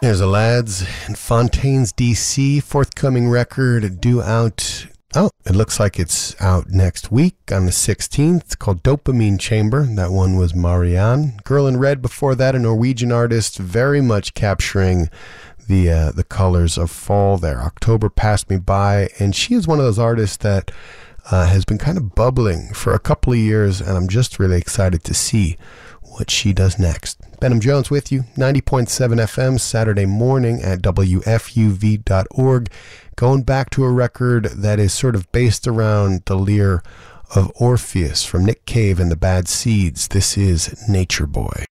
There's a Lads in Fontaines, DC, forthcoming record due out. Oh, it looks like it's out next week on the 16th. It's called Dopamine Chamber. That one was Marianne. Girl in Red before that, a Norwegian artist, very much capturing the colors of fall there. October Passed Me By, and she is one of those artists that has been kind of bubbling for a couple of years, and I'm just really excited to see what she does next. Benham Jones with you, 90.7 FM, Saturday morning at WFUV.org. Going back to a record that is sort of based around the lyre of Orpheus from Nick Cave and the Bad Seeds. This is Nature Boy.